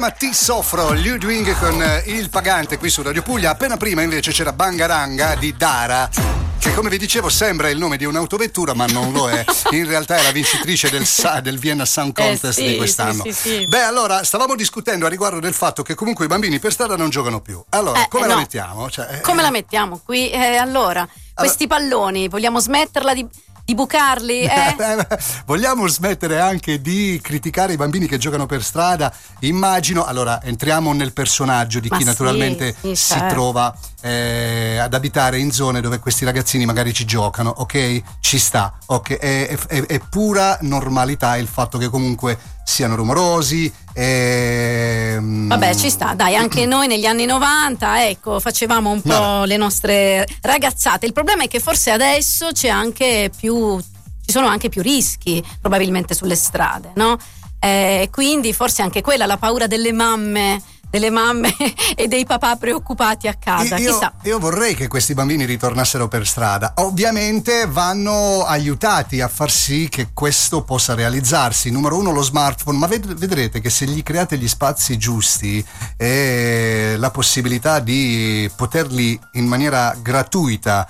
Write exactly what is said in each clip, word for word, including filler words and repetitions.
chiama Ti soffro, Ludwig con eh, Il Pagante qui su Radio Puglia. Appena prima invece c'era Bangaranga di Dara, che come vi dicevo sembra il nome di un'autovettura ma non lo è, in realtà è la vincitrice del, del Vienna Sound Contest eh sì, di quest'anno. Sì, sì, sì. Beh, allora stavamo discutendo a riguardo del fatto che comunque i bambini per strada non giocano più. Allora, eh, come eh, la no. mettiamo? Cioè, come eh, la mettiamo qui? Eh, allora, questi allora, palloni, vogliamo smetterla di... di bucarli, eh? Vogliamo smettere anche di criticare i bambini che giocano per strada? Immagino, allora entriamo nel personaggio di chi Ma naturalmente sì, sì, si certo. trova eh, ad abitare in zone dove questi ragazzini magari ci giocano, ok? Ci sta, ok? È, è, è pura normalità il fatto che comunque siano rumorosi. E... Vabbè, ci sta, dai, anche noi negli anni novanta, ecco, facevamo un po' Vabbè. le nostre ragazzate. Il problema è che forse adesso c'è anche più, ci sono anche più rischi probabilmente sulle strade, no? Eh, quindi forse anche quella, la paura delle mamme delle mamme e dei papà preoccupati a casa. Io, Chissà. io vorrei che questi bambini ritornassero per strada. Ovviamente vanno aiutati a far sì che questo possa realizzarsi. Numero uno, lo smartphone, ma ved- vedrete che se gli create gli spazi giusti e la possibilità di poterli in maniera gratuita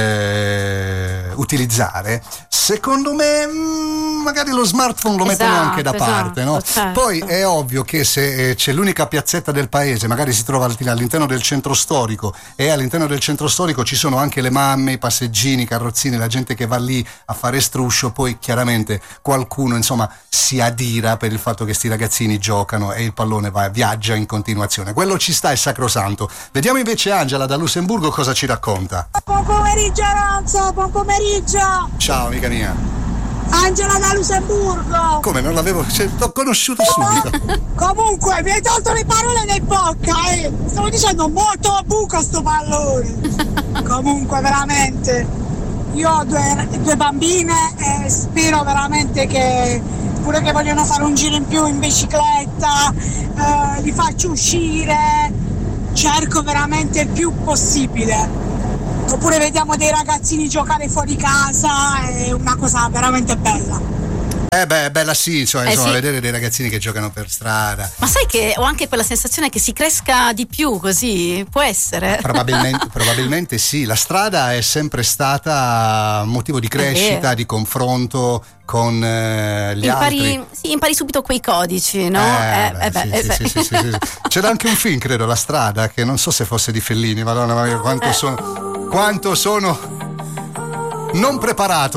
Eh, utilizzare, secondo me mh, magari lo smartphone lo esatto, mettono anche da esatto, parte, no? certo. Poi è ovvio che se c'è l'unica piazzetta del paese, magari si trova all'interno del centro storico e all'interno del centro storico ci sono anche le mamme, i passeggini, i carrozzini, la gente che va lì a fare struscio, poi chiaramente qualcuno insomma si adira per il fatto che sti ragazzini giocano e il pallone va, viaggia in continuazione. Quello ci sta, è sacrosanto. Vediamo invece Angela da Lussemburgo cosa ci racconta. Buon pomeriggio Ronzo, buon pomeriggio. Ciao amica mia. Angela da Lussemburgo. Come, non l'avevo, cioè, t'ho conosciuto subito. Comunque mi hai tolto le parole in bocca, eh. Stavo dicendo molto a buco sto pallone. Comunque veramente io ho due, due bambine e spero veramente che pure che vogliono fare un giro in più in bicicletta, eh, li faccio uscire, cerco veramente il più possibile. Oppure vediamo dei ragazzini giocare fuori casa, è una cosa veramente bella. Eh beh, bella sì, insomma, eh insomma sì. vedere dei ragazzini che giocano per strada. Ma sai che ho anche quella sensazione che si cresca di più così? Può essere? Probabilmente, probabilmente sì, la strada è sempre stata motivo di crescita, di confronto con eh, gli impari, altri. Sì, impari subito quei codici, no? Eh, eh, beh, eh, beh, sì, eh, sì, beh. sì, sì, sì, sì. C'era anche un film, credo, La strada, che non so se fosse di Fellini, madonna mia, quanto sono, quanto sono non preparato